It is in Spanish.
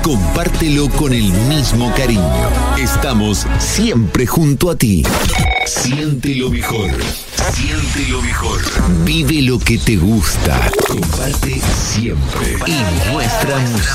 compártelo con el mismo cariño. Estamos siempre junto a ti. Siente lo mejor. Siente lo mejor. Vive lo que te gusta. Comparte siempre. Y nuestra música.